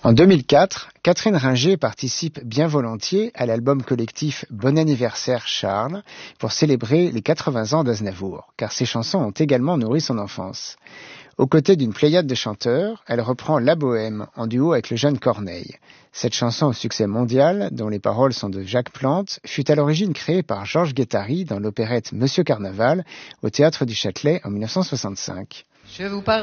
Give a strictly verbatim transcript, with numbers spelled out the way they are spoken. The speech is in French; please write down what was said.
En deux mille quatre, Catherine Ringer participe bien volontiers à l'album collectif Bon anniversaire Charles pour célébrer les quatre-vingts ans d'Aznavour, car ses chansons ont également nourri son enfance. Aux côtés d'une pléiade de chanteurs, elle reprend La Bohème en duo avec le jeune Corneille. Cette chanson au succès mondial, dont les paroles sont de Jacques Plante, fut à l'origine créée par Georges Guettari dans l'opérette Monsieur Carnaval au Théâtre du Châtelet en mille neuf cent soixante-cinq. Je vous parle